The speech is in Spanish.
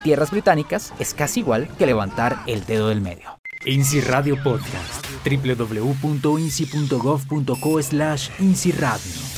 tierras británicas es casi igual que levantar el dedo del medio. INSI Radio Podcast, www.insi.gov.co/INSI Radio.